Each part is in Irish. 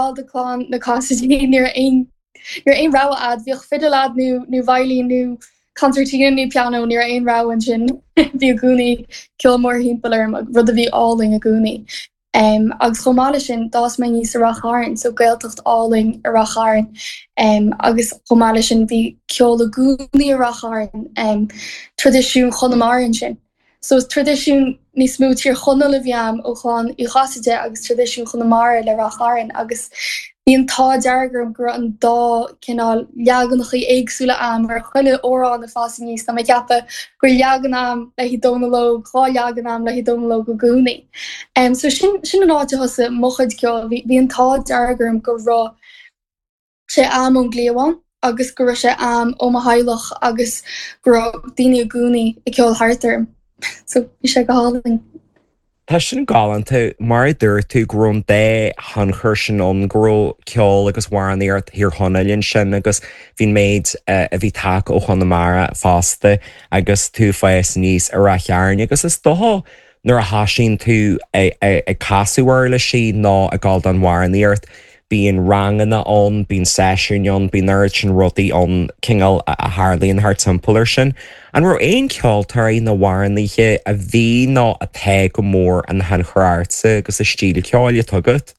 all de clán na cosí near ein ra ad bhíoh fiddlead nu bhailí nu concertina nu piano near ein ra an sin bhí gúni kilmór himpelarm ag rud a bhí alling a gúni. Agus chomáile sin dás me níos a racharin, so gailtocht alling a racharin. Agus chomáile sin bhí ceola gúni a racharin tradiisiún chonamarin sin. So tradiisiún ní smútíir chonna le bheam ó cháin I chaide agus tradiisiún chonamara le racharin agus Bhí an tá deargam gur an dá cinál leagannachí éagsúla am ar chuile órán na fása níos na ceappa gur leagan am le hí dónaló, chá leagan am le hí dónaló go gúnaí. So sin an áte hosa mochad ceol, bhí an tá deargam gur rá sé am ón gléamháin agus gur sé am ó a hailech agus gur daine gúnaí I ceol hartarm. So bhí sé go háling. Tá sin galanta mar dúir tú grún dé han chuir sin an grú ceol agus bhhaíart hir honnailinn sin agus bhín méid a bhí take ó chunamara fásta agus tú fáas níos a rachearne agus is dóá nuair a hasín tú ag casúhar le sí ná a gáil an bhhaíart bíon ranganna ón, bíon seisiúnion, bíon nuir sin rudaí ón cingal a Harlaíon thar timpplair sin. An ru éon ceoltarí na bhhairnaithe a bhí ná a the go mór an hen chráirte agus is stíle ceáile tugad?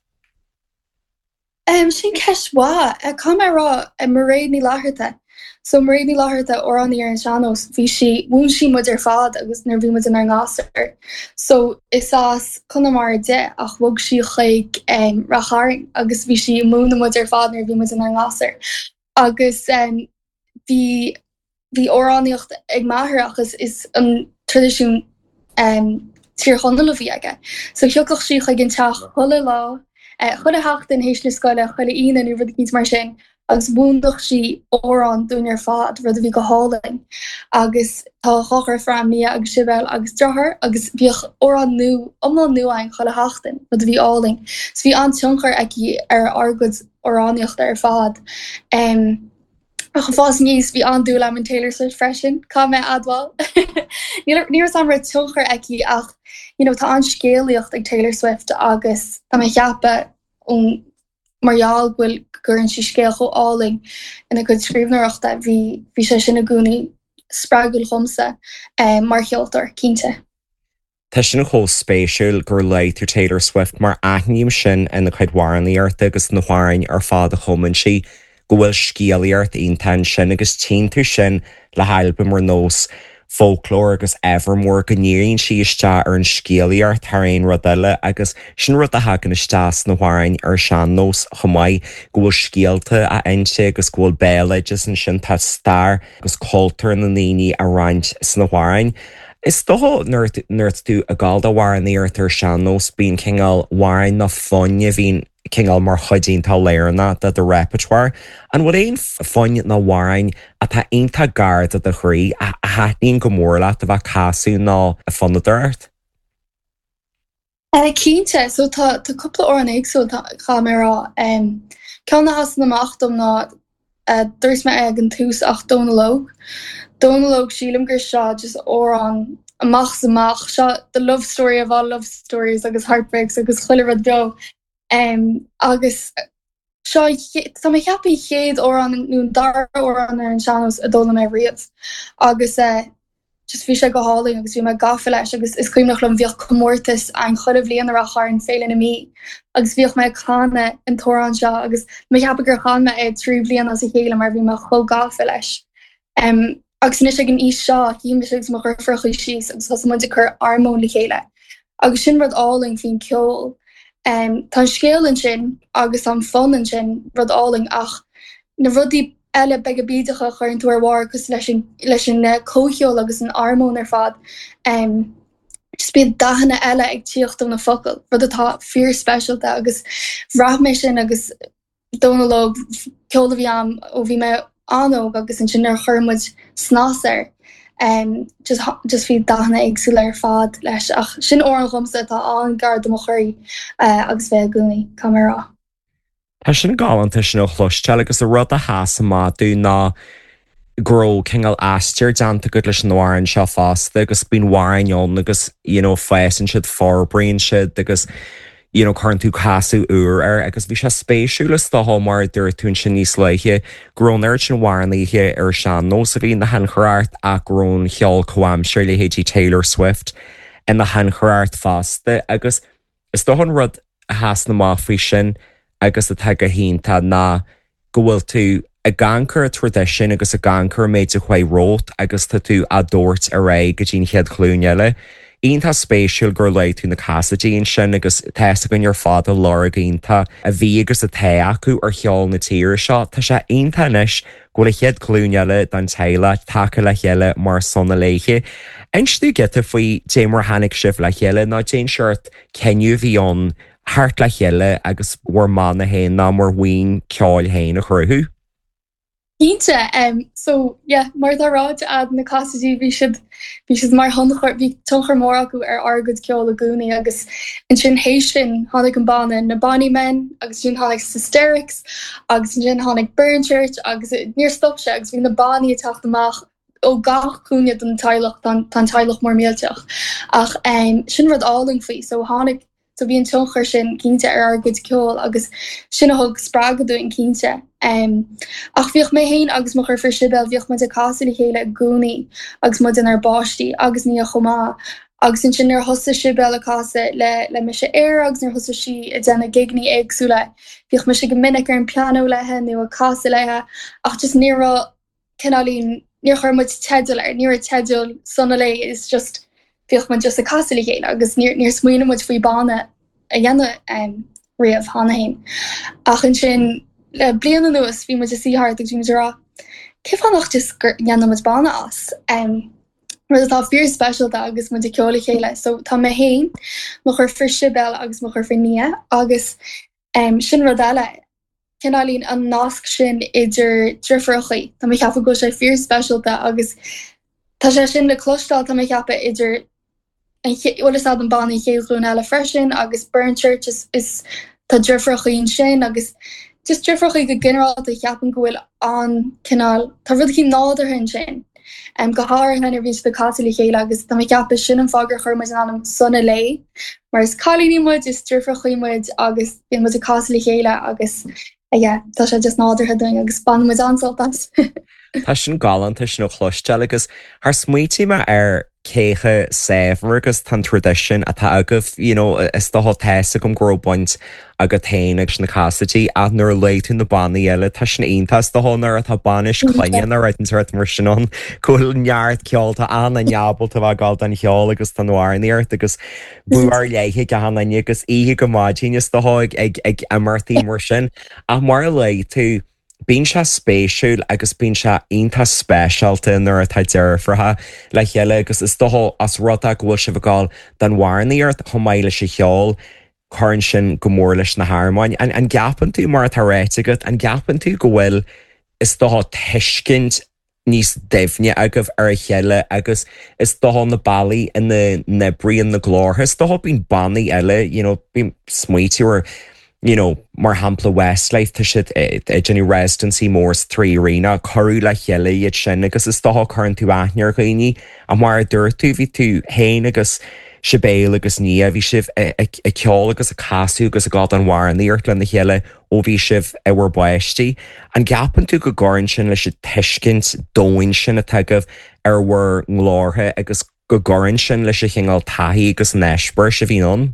Sin ceisá cum rá mar réad ní láthirta. So mar réad ní láthirta ó an ar an seanos bhí si bhún si mud ar fád agus nar bhí mud an ar ngáar. So is as chunamara de ach bhog si chuig racharing agus bhí si múna mud ar fád nar bhí mud an ar ngáar. Agus bhí óráníocht ag maithir agus is an tradiisiún tír chonala bhí aige. So ceoch si chuig an teach chola lá, chuile hecht in hééis na scoile chuile íana nu rud níos mar sin, agus búndach si órán dún ar fád rud a bhí go háling. Agus tá chochar fram ní agus sibel agus drothir agus bhíoch órán nu omná nuáin chuile heachtain rud a bhí áling. So bhí an tionchar aici ar argud óráníocht ar fád. Ach fás níos bhí an dúla an Taylor Swift freisin, cá me adháil. Níor sam ra tionchar aici ach tá an scéalaocht ag Taylor Swift agus tá me cheappa ón marall bhfuil gurn si scéal go áling ina go scríbnareachta bhí sé sin na gúnaí sprágúil chumsa mar cheoltar cínte. Tá sin cho spéisiúil gur leith ar Taylor Swift mar aithníim sin ina chuid bhhairnaíart agus na bhhain ar fád a chumann si go bhfuil scéalaíart aontain sin agus tú sin le hailbe mar nós folklór agus evermór go níonn si iste ar an scéalaíart tar aon rud eile agus sin rud a hagan isteas na bhhain ar sean nós chomáid go bhfuil scéalta a ainte agus go bhfuil béileidir an sin tá stair agus cultúr na naoine a roiint sna bhhain. Is dóá nuirt tú a gáil a bhhairnaíart ar sean nós bíon cingal bhhain na fonne bhín cingal mar chuidín tá léirna de do repertoire an bhfuil éon fáin na bhhain a tá aonanta gard a chrí a háithníon go mórla a bheith casú ná a fannadairt? Cínte, so tá cúpla ó an éagsú cha mé rá. Ceann na has naachtom ná dúirs me ag an tús ach dónalóg. Dónalóg sílim gur seo just ó an amach samach seo the love story of all love stories agus heartbreaks agus chuile rud beo. Agus seo tá mé cheappaí chéad ó an nún dar ó an ar an seanos a dóla mé riamh. Agus just bhí sé go hálaing agus bhí me gafa leis agus is cuim nach lom bhíoh commórtas an chuile bblion ar a cháin féile na mí. Agus bhíoh me chana an tórán seo agus mé cheappa gur chana é trí blion as a chéile mar bhí me cho gafa leis. Agus ní sé an í seo hí me sé mar chur chuí síos agus has mu de chur armón le chéile. Agus sin rud áling hín ceol. Tá scéalann sin agus an fannan sin rud áling ach na rudí eile beag bíidecha chuir an túirhhar cos leis sin cócheol agus an armón ar fad. Just bíad dahanana eile ag tíochtm na focail rud atá fear specialta agus bhraith mé sin agus dónalóg ceola bhí am ó bhí me anóg agus an sin ar churmuid snásar. Just fi dana agsúla ar fad leis ach sin ó an chumsa tá an gard do mo chuirí agus bheith gúnaí camera. Tá sin gáanta sin ó chluisteil agus a rud a háasa má dú ná gró cingal astíir deanta go leis an bhhain seo fásta agus bíon bhhainón agus fésan siad forbraon siad agus chuann tú casú uair agus bhí sé spéisiúlas do mar dúir tún sin níos leiche grónir sin bhhainíthe ar sean nó a bhí na hen choráart a grón cheol chuam Shirley H. Taylor Swift in na hen choráart fásta agus is dohann rud a heas na máfaí sin agus a teag a hínta ná go bhfuil tú a gangcur a tradition agus a gangcur méid a chuid rót agus tá tú a dúirt a ré go dtín chead clúneile. Ionta spéisiúil gur leid tú na casadíon sin agus teasta gon ar fád a lera ionta a bhí agus a té acu ar cheol na tíir seo, Tá sé ionta inis go le chead clúneile don teile take le cheile mar sonna léige. Einstú get a faoi démar hanig sibh le cheile ná dé seirt ceniu bhíon hart le cheile agus bhar man na héin ná mar bhaoin ceáil héin a chruthú. Ínte, so yeah, mar ráid ad na casadí bhí siad mar honchar bhí tunchar mór acu ar agad ceol a gúnaí agus in sin hééis sin tháinig an bana na Bonnie Men agus sin tháinig Hysterics agus sin tháinig Burnchurch agus níor stopse agus bhí na Bonnie tacht amach ó gach cúne don teilech tan teilech mór méalteach ach sin rud áling faoi so tháinig so bhí an tunchar sin cínte ar agad ceol agus sin thug sppragadú in cínte. Ach bhíoh mé héin agus mo fir sibel bhíoh mu a cáí chéile gúnaí agus mu in ar báistí agus ní a chomá agus in sin ar hosa sibel a cása le me sé air agus nar hosa si a denna gigní agsúla bhíoh me go minic ar an piano lethe nu a cása lethe ach just ní cinálín níor chuir mu tedul ar níor a tedul sonna lei is just bhíoh man just a cása chéile agus níor smuoine mu faoi banna a dhéanana riamh hána hain ach in sin le blian an nuas bhí mu a síthart ag dúrá céh annach just gheanna mu banna as ru tá fear special agus mu de ceola chéile so tá mé héin mo chur fir sibel agus mo chur fir ní agus sin rodile cinálín an nasc sin idir drifrochaí Tá mé cheappa go sé fear special agus tá sé sin le clostal tá mé cheappa idir is an banna chéilún eile freisin agus Burnchurch is tá drifrochaín sin agus just drifrochaí go general a cheapan gohfuil an canál tá rud cí náidir hin sin go háir hena ví de cáí chéile agus tá ceappa sin an fágur chur muid an sonna lei mar is cálíní muid is drifrochaí muid agus bí mu a cáí chéile agus tá sé just náidir doing agus ban mu ansaltas. Tá sin galanta sin ó chluiste agus th smuotí me ar cécha séhar agus tan tradition a tá agah is do téasa gom gróbaint agus tain agus na casatí a nuair leitún na bannaí eile tá sin aontas do hánar a tá banis chléinean a réitinsirt mar sinón chuil neart ceolta an neabal tá bh gáil an cheol agus tan nóhairníart agus buar léithe go hanaine agus ihe go máidtíine do háig ag amartaí mar sin a mar lei tú bín se spéisiúil agus bín se onanta spéisialta nuair atá dearfartha le cheile agus is doá as ruta gohfuil se bháil den bhhairnaíart chomáile sé cheol chuann sin go mór leis na hámáin an gapan tú mar atá réitegat an gapan tú go bhfuil is doá tuiscint níos déimhne agah ar a cheile agus is doá na bailí in na bríon na glátha is doá bín bannaí eile bín smuoitiúir mar hampla Westlife tá siad Jenny Residency Moors 3 Arena choú le cheile iad sin agus is dá chuann tú aithnear chuoine a mar dúir tú bhí tú héin agus sibéal agus ní a bhí sibh a ceol agus a casú agus a gád an bhhairnaíart le na cheile ó bhí sibh bhar baisttí an gapan tú go gáin sin leis tuiscint dóin sin a tuigeh ar bhar nglátha agus go gáin sin leis chéingáil taithí agus neisbar se bhíon.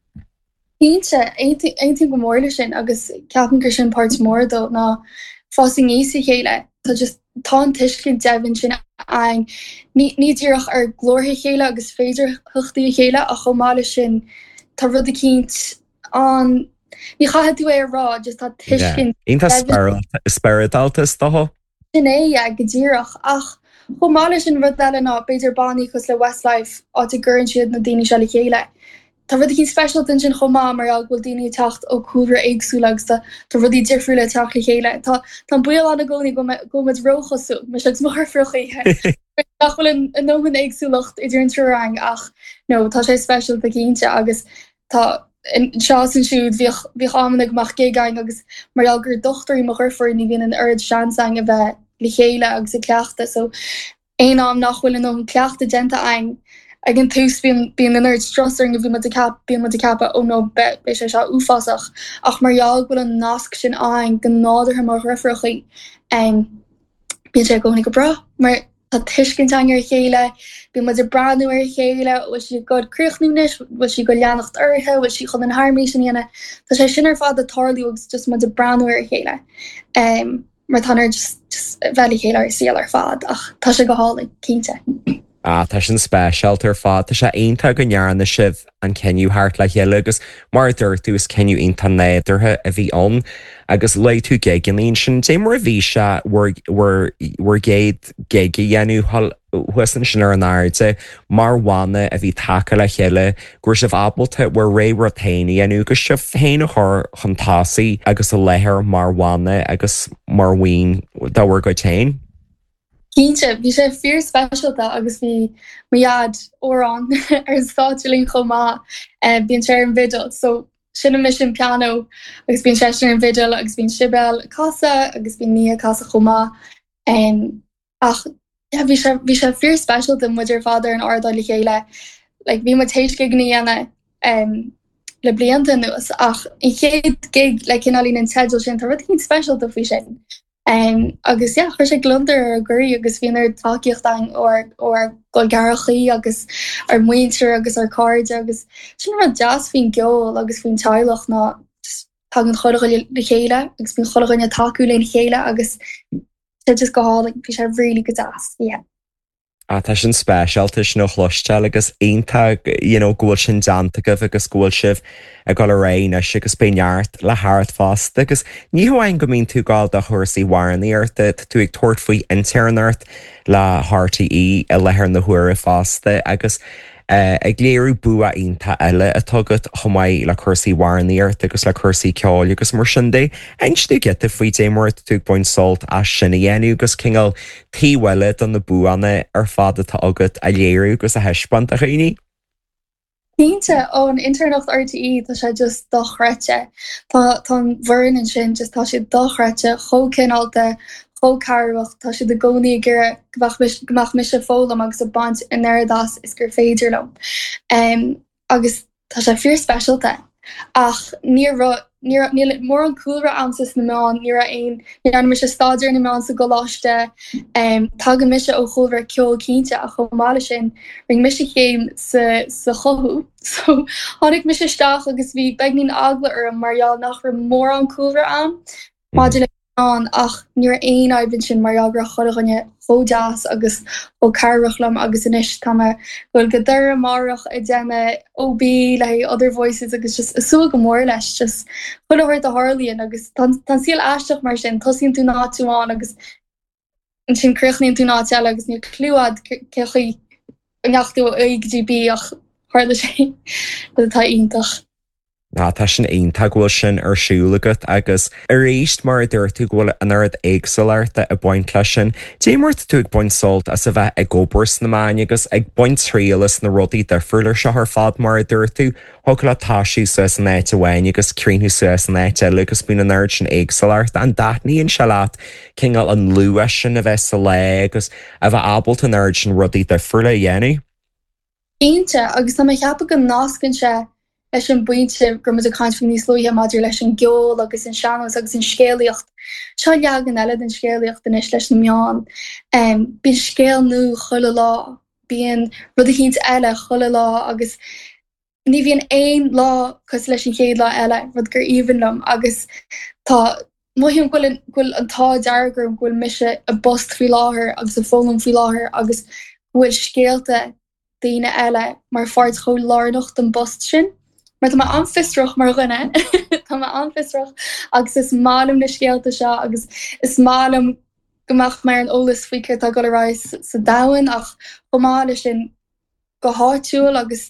Ínte, einting go mórle sin agus ceapan gur sin páirt mór dó ná fásing éisi chéile tá just tá tuiscin devin sin ein ní ddíireach ar glórtha chéile agus féidir thuchtaí chéile a chomáile sin tá rud a cinint an ní chaithe tú é rá just tá tuiscin Ínta spiritáltas tá? Sin é go ddíireach ach chomáile sin rud eile ná beidir bannaí chus le Westlife á gurn siad na daine se le chéile. Tá rud cinn special den sin chomá mar ag bhfuil daine tacht ó cúra agsúlagus tá rudí difriúile teach le chéile. Tá buil an gcónaí go mit rochasú, me se mar fruchaíthe. Bhfuil an nóman agsúlacht idir an trúrang ach nó tá sé special de cínte agus tá seo san siúd bhí ammannig mach gégain agus mar ag gur dochtarí mar chuir ní bhíon an ard seansang a bheith le chéile agus i cleachta so éon am nachhfuil an nó cleachta genta ein ag an tús bíon in nerd strasing bhí bíon de cappa ó nó be sé se úfasach ach marall bhfuil an nasc sin ein go náidir mar rifrachaí bíon sé gonig go bra mar tá tuiscin ar chéile bí mu de braú ar chéile was si god cruchnúnis was si go leannacht orthe was si chun an harmé sin dhéine Tá sé sin ar fád a tarliúgus just mu de braú ar chéile mar tanir just bheith chéile ar síal ar fád ach tá sé go hála cínte. Tá sin spéisialt ar fád Tá sé aonanta go nearanna sibh an ceniu háart le chéile agus mar dúirtú is ceniu onanta néidirthe a bhíón agus le tú geigilín sin dé mar a bhí se bhar géad geigi dhéanú huisan sin ar an airde marhhaine a bhí take le chéile gur sibh ábalta bhar ré rotaine dhéanú gus sibh féin chun tásaí agus a léthir marhhaine agus marhaoin dáhar go tain. Kinte vi sé fear specialta agus vi miad órán ar stálín chomá bíon sé an vidal so sinna mission piano agus bíon sé an vidal agus bíon sibel casa agus bíon ní casa chomá ach vi sé fear specialta muidir father an ardal chéile like vi ma teich gigniana le blianta nuas ach in chéad gig le cinálín an tedal sin tar rud specialta fi sin. Agus ja chuir sé glunter a gurí agus bhíonar takeíocht an ó go garchaí agus ar muintir agus ar card agus sin mar jazz hín geol agus bhín teilech ná tag an choige le chéile agus bín choige taú le chéile agus sé just goá bhí sé ri go as. Tá sin spéisialtas nó chluisteil agus aonanta ghfuil sin deanta goh agus ghfuil sibh a go le réine sigus béneart le háart fásta agus níhain go mín tú gáil de thuirsaí warnaíarta tú ag tuairt faoi internart le hátaí a lethir na thuair fásta agus ag léirú bua onanta eile a tugad chomáid le chusaí warnaíart agus le chusaí ceáil agus mar sin dé einstú get a faoi démórt tú buin solt a sinna dhéanú agus cinál tíhile don na buanna ar fada tá agad a léirú agus a heispant a chuoine. Nínte ón internacht RTE tá sé just dochreite Tá bhrin an sin just tá sé dochreite chocinálta carhacht tá si de gcóí gur gomach mis se fólam agus a bant in airdas is gur féidir lom. Agus tá sé fear specialta ach ní mór an coolra amsas na meán ní an mis se staidir na meán sa goláiste tag an mis se ó chóra ceol cínte a chomáile sin ring mis se chéim sa chohu. So hánig mis se staach agus bhí begnín agla ar an marall nach ra mór an coolra am. An ach nuair aon aibn sin marall choganne ódáas agus ó carachlam agus inis tá bhfuil go dure marach a déine OB le other voices agus just sú go mór leis just chuirt a Harlíonn agus tan síl eisteach mar sin tosíonn tú náúán agus an sin cruchníonn tú náteile agus ní clúad cechaí anachú AGB ach hála sé tá ionintach. Tá sin aonanta ghfuil sin ar siúlagat agus a réist mar dúir tú ghfuil an airad éagsalirta a buint lei sin. Démórt tú ag buint solt as a bheith ag gobars na maine agus ag buint tríalas na rudaí de friúir se th fad mar dúir tú thugla le táisiú suas an éit ahhain agus críú suas an éite agus bíon an aird sin éagsalirta an daithníonn se leat cinál an luas sin a bheith sa le agus a bheith ábalt an aird sin rudaí de friúla dhéanú. Aonte agus tá cheappa go nácann se leis an buinte gur a caiint fin níos luúthe maidir leis an geol agus in seanos agus in scéalaocht. Seo leagan eile den scéalaocht in is leis na meán. Bíon scéal nó chuile lá, bíon rud a chéint eile chuile lá agus ní bhíon éon lá cos leis an chéad lá eile rud gur íhanlumm agus tá muhíim ghfuil an tá deargur ghfuil mise a bost fao láthair agus a fólam fao láthair agus bhfuil scéalta daoine eile mar fáirt cho lárnacht an bost sin. Maar tá an fistroch mar rinne Tá an fistroch agus is málum na scéalta seo agus is málum gomach mar an ólas fuicer tá go ráis sa dain ach chomáile sin go háitiúil agus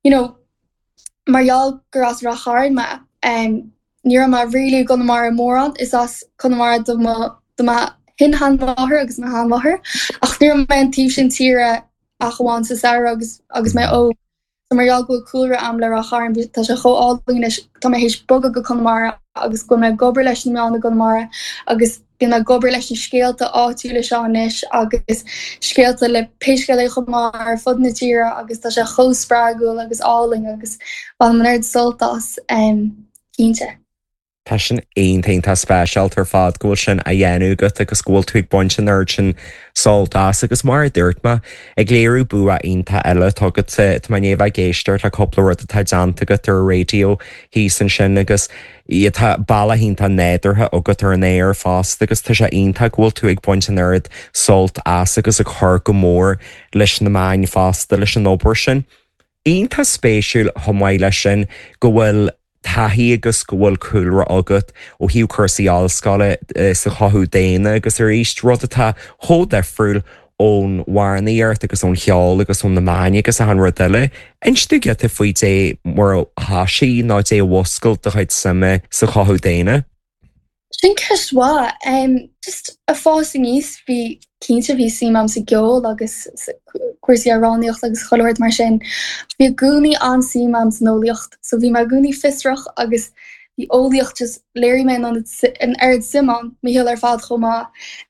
marall gur as racháin ma ní ma rilí go mar an mórrán is as chumara do hin hanmáthair agus na hanmáthair ach ní me an tíb sin tíre a goháin sa saoir agus mé ó So mar go coolre am le a charm tá se cho áling tá héis bog go conmara agus go me gober leis me an gonmara agus bin a gober leis scéalte áúle seis agus scéalte le peisce le chomar fod na tíra agus tá se chospragul agus áling agus bal man nerd soltas kinte. Tá sin aontainnta spéisialt tar fad ghfuil sin a dhéanú go agus ghfuil tú buint sin nerd sin soltas agus mar dúirtma ag léirú bu a aonanta eile tugad tá néomh géisteart le coppla a deanta go tar radio hí san sin agus tá bailla hínta néidirtha agad ar an éir fásta agus tá sé aonanta ghfuil tú ag buint nerd solt as agus a chur go mór leis na main fásta leis an óbair sin. Aonanta spéisiúil thomáile sin go bhfuil taí agus gohfuil coolra agat ó hiú chusaí allscoile sa chothú déine agus ar éist rud atá thó defriúil ón warnaíart agus ón cheáil agus ón na maine agus a an rud eile. Instú get faoi dé mar háisií ná dé bhhoscail do chuid sama sa chothú déine? Sin ceisá just a fásing níos bhí cínte bhí si am sa geol agus cuasí aráníocht agus choirt mar sin. Bhí gúnaí an si am san ólíocht, so bhí mar gúnaí fistrach agus bhí ólíocht just léirí me an aird simán mé hiil ar fád chomá.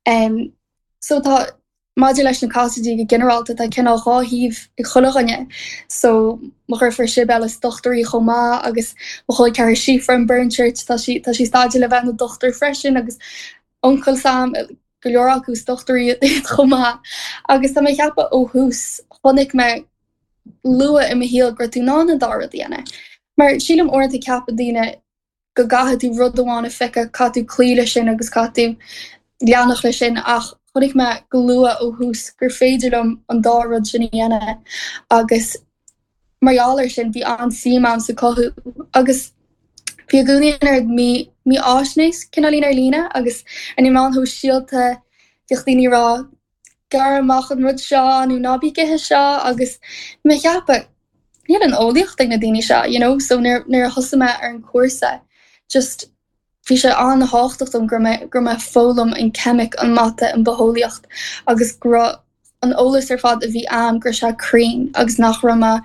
So tá maidir leis na cásadí go generalta tá cinál ráhíh ag cholaganne. So mo chuir for si belas dochtarí chomá agus mo choil ceir sifra an Burnchurch tá si stáidir le bheith na dochtar freisin agus onkel Sam go leorachús dochtarí chomá. Agus tá mé cheappa ó hús chonig me lua i híal gur tú ná na dára dhéana. Mar sílam orintanta ceappa díine go gathe tú rud amháinna fice catú clíile sin agus catú leannach lei sin ach chonig me go lua ó hús gur féidirlumm an dárad sin dhéana agus marall sin bhí an simam sa cothú agus bhí gúnaar mí áisnééis cinálín ar lína agus an imán thu síalta deochtlíní rá gar amach an rud seo nó nábícithe seo agus me cheappa níl an ódíocht ag na daine seo, so nuair a thosaime ar an cuasa just bhí sé an háachtacht gur me fólam an chemic an mata an beholíocht agus an ólas ar fad a bhí am gur se crín agus nach rama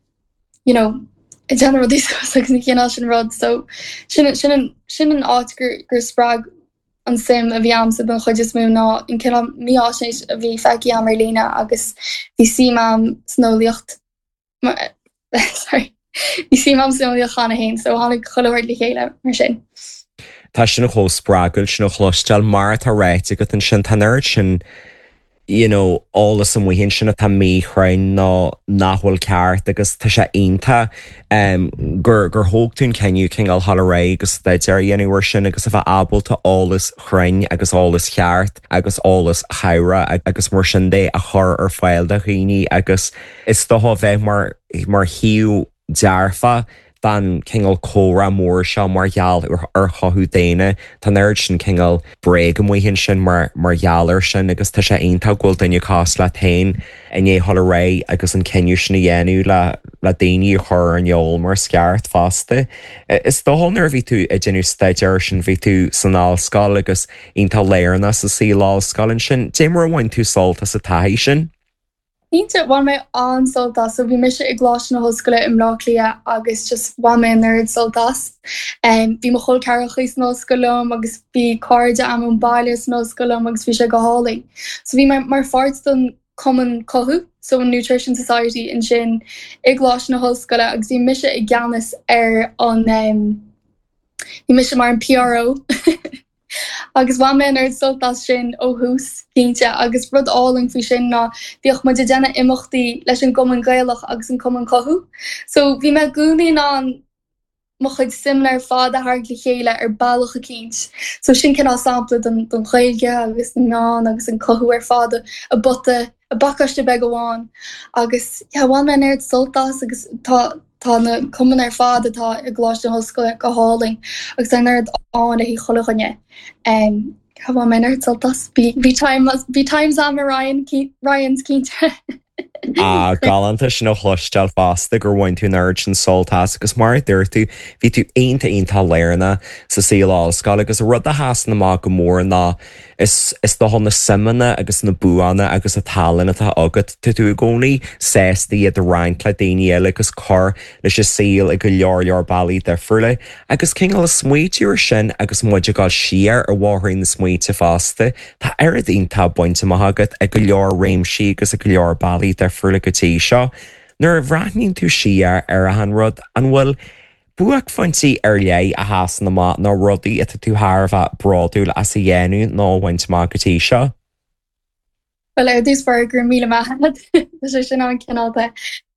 i general agus na chéanál sin rud, so sin an áit gur sprág an sim a bhí am sa don chuid is mú ná in cinál mí áisnéis a bhí feici am ar lína agus bhí simam snólíocht sorry bhí simam snólíocht chana hain, so hánig choirt le chéile mar sin. Tá sin a chó sprágail sin chlosisteil mar tá réite go an sin tanir sin álas an mhuihinn sinna tá méchrain ná nachhfuil ceart agus tá sé aonanta gur thógtún ceniu chéall hall ré agus déidir dhéanúir sin agus a bheith ábalta álas chrain agus álas cheart agus álas chara agus mar sin dé a chur ar fáil de chuoine agus is dóá bheith mar hiú dearfa dan chéall córa mór seo margheall ar chothú déine tá nerd sin chéall breig amhaihinn sin margheallar sin agus tá sé aonanta ghfuil daine cás le tain iné hall ré agus an ceniu sinna dhéanú le daoine chur an eol mar sceart fásta. Is dóhannar bhí tú i dginú staidir sin bhí tú san áilscoil agus onanta léirna sa sí láilscoilin sin, démar bhain tú solta sa taithí sin? Nínte bhain mé an soltas, so bhí mise ag gláis na hoscoile im lália agus just bhain mé nerd soltas. Bhí mo chol carachas nó scolom agus bhí cardide am an bailile nó scolom agus bhí sé go hálaing. So bhí mar fart don Common Cohu, so an Nutrition Society in sin ag gláis na hoscoile agus bhí mise ag gceannas ar an bhí mise mar an PRO. Agus bhain mé nerd soltas sin ó hús cínte agus rud áling fao sin ná bhíoch mu de déanana imachtaí leis an Common Gaelach agus an Common Cohu. So bhí me gúnaí an mo chuid simnar fád a thar chéile ar bailcha cínt. So sin cinná sampla don chléige agus an ná agus an cohu ar fád a bota a bacaiste be goháin. Agus bhain me nerd soltas agus tá na cuman ar fád atá i gláis na hoscoile go hálaing agus an nerd an a hí cholaganne. Bhain me nerd soltas bhí times am Ryan's cínte. galanta sin chluisteil fásta gur bhain tú nerd sin soltás agus mar dúirú hí tú aonanta léirna sa sílááscáil agus rud a háas na má go mór ná is do honna simena agus na buanna agus a talan atá agad tú gcónaí séstaí a reinint le daine eile agus chur leis sé síl ag go leor bailí de friúla agus céall a smuitiúir sin agus muide gáil siar ar bhthraí na smuoite fásta Tá ar donnta buinte maithagad ag go leor réimsí agus a go leor bailí de friúla go tí seo. Nuair a bhreathníonn tú siar ar a an rud an bhfuil buach fantaí ar lé a háas na má nó rudaí a tú thbh braúil as sa dhéanú nó bhaint má go tí seo. Well dús bar gur míle maithad sé sin an cinálta.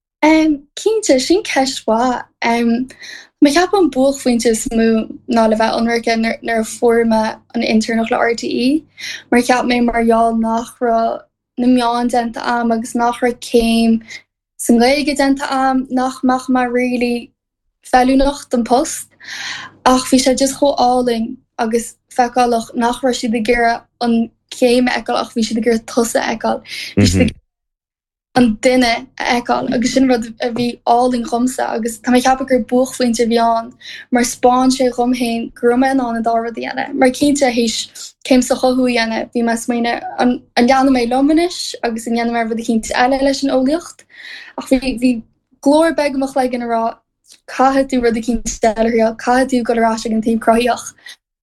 Cínte sin ceisá me ceap an buchfuinte smú ná le bheith anracha nar forma an internach le RTE, mar ceap mé marall nachra na meán denta am agus nachra céim san léige denta am nachach mar rilí fellú nach den post ach bhí sé just choáling agus feáach nachra si de gére an céim eáil ach bhí si de gur tusa eáil an duine eáil agus sin rud a bhí áling chumsa agus tá ceap gur buchfuinte bhíán mar spáin sé chumhéin grummen an a dára dhéana mar cínte héis céim sa chothú dhéana bhí me smaoine an leanana mé lomanis agus an dhéana mar bhd cínte eile leis an óliacht ach bhí glór begamach le gan rá caithe tú rud a cínte steilirthe caithe tú go rá an tíim croíoch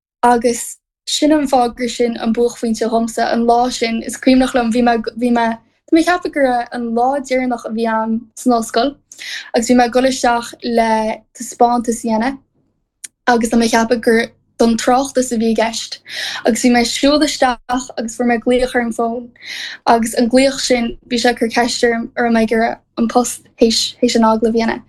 agus sin an fágur sin an buchfuinte chumsa an lá sin is críim nach lom bhí me mé ceappa gur an lá déirnach a bhí an snóscoil agus bhí me goisteach le spáanta sianna agus mé ceappa gur don trochtas a bhí gceist agus bhí me siúlaisteach agus fu me glíochar an fón agus an glíoch sin bhí sé gur ceistem ar mé gur an post héis an agla bhíanana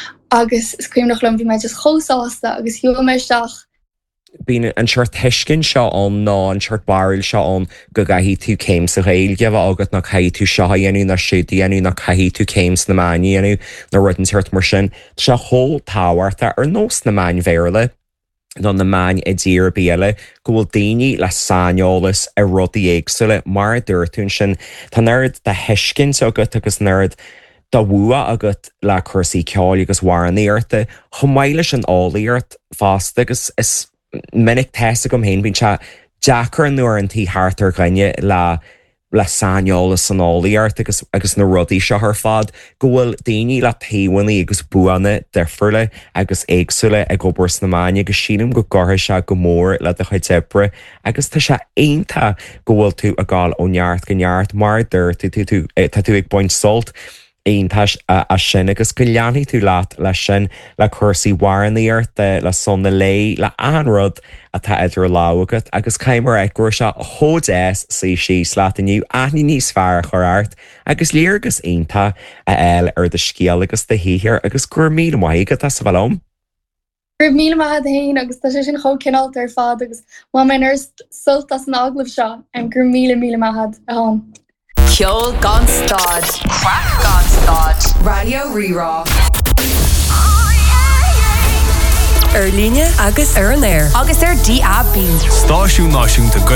agus is críim nach lom bhí me just chosáasta agus hiú meisteach Bhín an seart thuiscin seán ná an seart baril seán go gaithí tú céim sa réil geh agat na caí tú seohéanú na siúdaíanú na caihí tú céims na maíanú na rudan tuirt mar sin se hó táhairta ar nós na main bhéirle nó na main i ddír béle go bhfuil daoine le sáneolalas a rudaí éagsúile mar dúirtún sin tá nerd de thuiscin agat agus nerd Tá bhua agat le chusaí ceáil agus bhharannaíirta chomáile an álaíart fásta agus is minic teasta gom héin bín se deachar an nuair an tí háartar gaine le sáneolalas an álaíart agus na rudaí seo th fad go bhfuil daoine le taobhainnaí agus buanna defriúla agus éagsúla ag go burs na maine agus sílam go gothair se go mór le a chuid tebre agus tá se aonanta go bhfuil tú a gáil ó neart go neart mar dúir tú ag buint solt Aontais a sin agus go leanaí tú leat le sin le chusaí bhharannaíart le sonna lé le anrod atá idir lágad agus caiimar agúir se thódéis sí sleat aniu aithní níos fearr choirt agus léargus aonanta a eil ar de scéal agus de híhir agus gur mí maigad tá sa bhom. Gur mí maithe hain agus tá sé sin cho cinálta ar fád agus bhá mé nurs sultas an aglah seo an gur mí maithe a Ceol gan stad. Crack gan stad. Radio Rerá. Líne agus ar an air. Agus ar DAB. Stáisiún náisiúnta